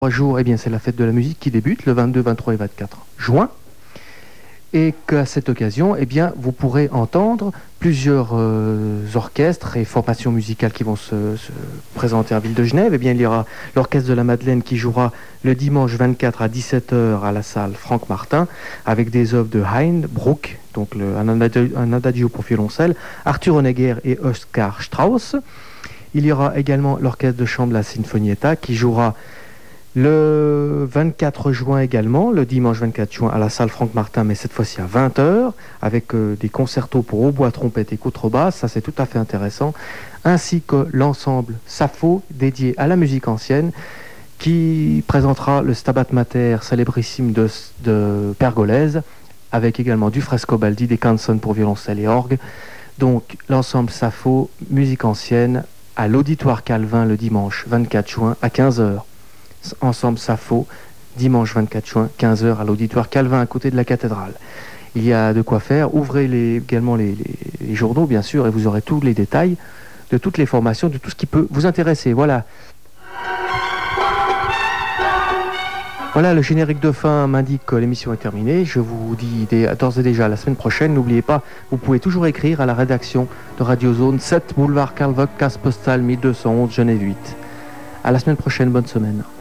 3 jours, eh bien, c'est la fête de la musique qui débute le 22, 23 et 24 juin. Et qu'à cette occasion, eh bien, vous pourrez entendre plusieurs orchestres et formations musicales qui vont se présenter à Ville de Genève. Eh bien, il y aura l'Orchestre de la Madeleine qui jouera le dimanche 24 à 17h à la salle Franck Martin avec des œuvres de Haydn, Bruch, donc un adagio pour violoncelle, Arthur Honegger et Oskar Strauss. Il y aura également l'Orchestre de chambre La Sinfonietta qui jouera le 24 juin également, le dimanche 24 juin à la salle Franck Martin, mais cette fois-ci à 20h, avec des concertos pour hautbois, trompette et contrebasse, ça c'est tout à fait intéressant, ainsi que l'ensemble Sappho dédié à la musique ancienne, qui présentera le Stabat Mater célébrissime de Pergolèse, avec également du Frescobaldi, des canzoni pour violoncelle et orgue. Donc l'ensemble Sappho, musique ancienne, à l'Auditoire Calvin le dimanche 24 juin à 15h. Ensemble Sappho, dimanche 24 juin, 15h à l'Auditoire Calvin à côté de la cathédrale. Il y a de quoi faire. Ouvrez également les journaux, bien sûr, et vous aurez tous les détails de toutes les formations, de tout ce qui peut vous intéresser. Voilà. Voilà, le générique de fin m'indique que l'émission est terminée. Je vous dis d'ores et déjà à la semaine prochaine. N'oubliez pas, vous pouvez toujours écrire à la rédaction de Radio Zone, 7 boulevard Karl Vogt, case postale 1211, Genève 8. À la semaine prochaine, bonne semaine.